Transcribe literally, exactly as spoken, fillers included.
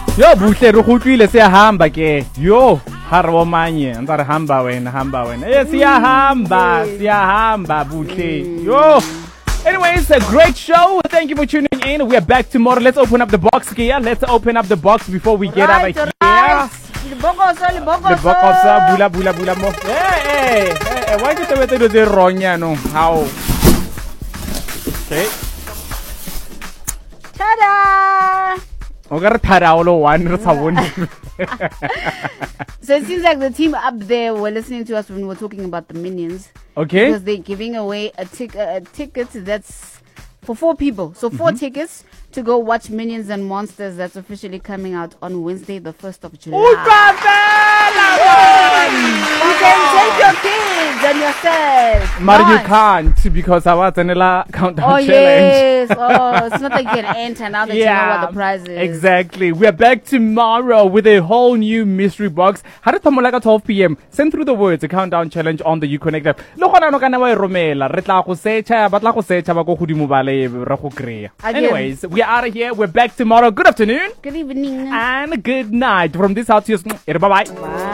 Yo buhle re go tlile se hamba ke. Yo ha re bomanye ntse re hamba wena hamba wena. Eh siya hamba siya hamba buhle. Yo. Anyway, it's a great show. Thank you for tuning in. We are back tomorrow. Let's open up the box here. Let's open up the box before we get right, out of right. here. The bokoso, the bokoso. The bokoso, bula bula bula mo. Hey, hey, hey, why did you do the wrong, ya no? How? Okay. Ta-da! Okay, tada, all one. So it seems like the team up there were listening to us when we were talking about the Minions. Okay. Because they're giving away a, tic- a ticket that's for four people. So four mm-hmm. tickets to go watch Minions and Monsters. That's officially coming out on Wednesday, the first of July. You can take your kids and yourself. But you can't because I was in a countdown oh, challenge. Yes. Oh, it's not like you can enter now that yeah, you know what the prize is. Exactly. We're back tomorrow with a whole new mystery box. How did Tamolaka twelve p.m. Send through the words, a countdown challenge on the Uconnect app. Anyways, we are out of here. We're back tomorrow. Good afternoon. Good evening. And good night. From this house, bye-bye. Bye.